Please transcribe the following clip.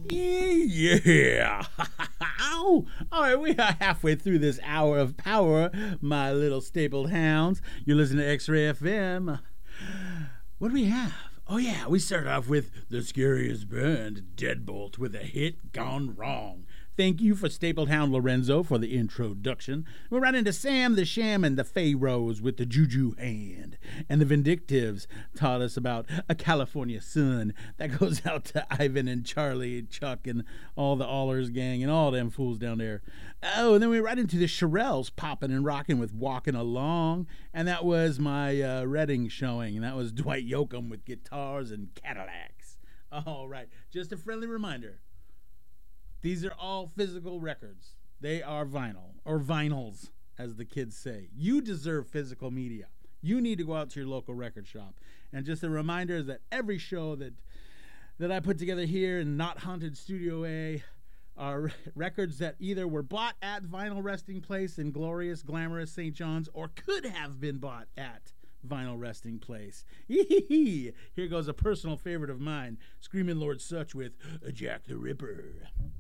Yeah. Ow. All right, we are halfway through this hour of power, my little stapled hounds. You're listening to X-Ray FM. What do we have? Oh, yeah, we start off with the scariest band, Deadbolt, with a hit gone wrong. Thank you for Stapled Hound Lorenzo for the introduction. We're right into Sam the Sham and the Pharaohs with the Juju Hand. And the Vindictives taught us about a California sun. That goes out to Ivan and Charlie and Chuck and all the Allers gang and all them fools down there. Oh, and then we right into the Shirelles popping and rocking with Walking Along. And that was my Reading showing. And that was Dwight Yoakam with guitars and Cadillacs. All right, just a friendly reminder. These are all physical records. They are vinyl, or vinyls, as the kids say. You deserve physical media. You need to go out to your local record shop. And just a reminder is that every show that I put together here in Not Haunted Studio A are records that either were bought at Vinyl Resting Place in glorious, glamorous St. John's or could have been bought at Vinyl Resting Place. Here goes a personal favorite of mine, Screaming Lord Sutch with Jack the Ripper.